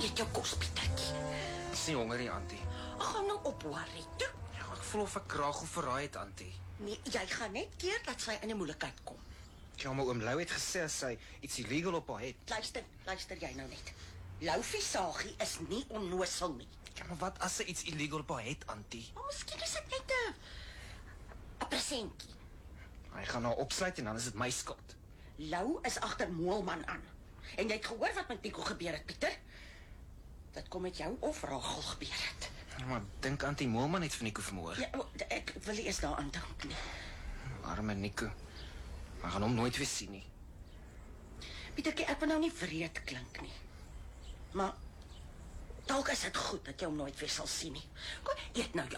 eet jou kos, Pietertjie. Is nie honger nie, Antie. Ag, gaan nou op, Harry, toe. Ja, ek voel of ek kraag of verraai het, Antie. Nee, jy gaan net keer dat sy in 'n moeilikheid kom. Ja, maar oom Lou het gesê as sy iets illegal op haar het. Luister jy nou net. Loufie Sagie is nie onnosel nie. Ja, maar wat as sy iets illegal op haar het, Antie? Maar miskien is dit net 'n presentjie. Hy gaan haar opsluit en dan is dit my skuld. Lou is agter Moelman aan. En jy het gehoor wat met Nico gebeur het, Pieter? Dit kom met jou of Rachel gebeur het. Ja, maar dink Antie Moelman het vir Nico vermoor. Ja, ek wil nie eens daaraan dink nie. Arme Nico. Maar gaan hom nooit weer sien nie. Pietertjie, ek wil nou nie wreed klink nie. Maar dalk is dit goed dat jy hom nooit weer sal sien nie. Kom, eet nou jou